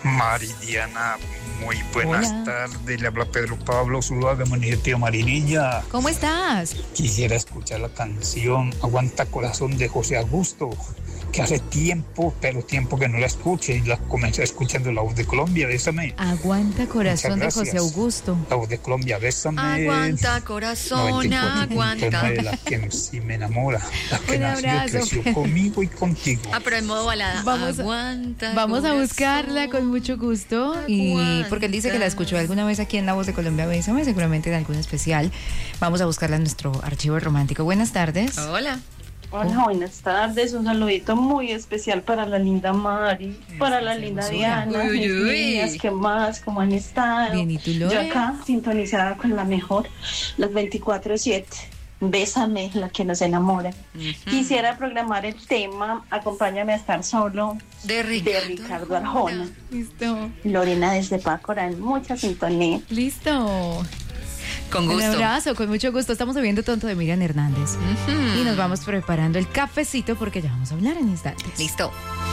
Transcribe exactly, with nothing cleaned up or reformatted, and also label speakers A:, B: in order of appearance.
A: Maridiana, muy buenas
B: Hola.
A: tardes. Le habla Pedro Pablo Zuluaga, municipio Marinilla.
B: ¿Cómo estás?
A: Quisiera escuchar la canción Aguanta Corazón de José Augusto, que hace tiempo, pero tiempo que no la escuché y la comencé escuchando La Voz de Colombia. Bésame.
B: Aguanta Corazón de
A: Muchas
B: José
A: gracias.
B: Augusto.
A: La Voz de Colombia, bésame.
C: Aguanta, corazón,
A: noventa y cuatro punto nueve,
C: aguanta.
A: la que sí me enamora, la que
B: Un
A: nació y
B: abrazo.
A: creció conmigo y contigo.
C: Ah, pero en modo balada.
B: Vamos a-
C: aguanta,
B: Vamos a
C: corazón.
B: buscarla con mucho gusto. Y porque él dice que la escuchó alguna vez aquí en La Voz de Colombia, Bésame, seguramente en algún especial. Vamos a buscarla en nuestro archivo romántico. Buenas tardes.
C: Hola.
D: Hola, buenas tardes. Un saludito muy especial para la linda Mari, para la linda
B: hermosura.
D: Diana,
C: Uy,
D: mis
C: uy.
D: niñas, ¿qué más? ¿Cómo han estado?
B: Bien, ¿y tú,
D: Yo
B: Lore?
D: acá, sintonizada con la mejor, las veinticuatro siete. Bésame, la que nos enamora. Quisiera programar el tema Acompáñame a estar solo,
C: De
D: de
C: Ricardo.
D: Ricardo Arjona.
B: Listo.
D: Lorena desde Pacorán, mucha sintonía.
B: Listo.
C: Con
B: Un
C: gusto.
B: abrazo, con mucho gusto. Estamos subiendo Tonto de Miriam Hernández.
C: Ujú.
B: Y nos vamos preparando el cafecito porque ya vamos a hablar en instantes.
C: Listo.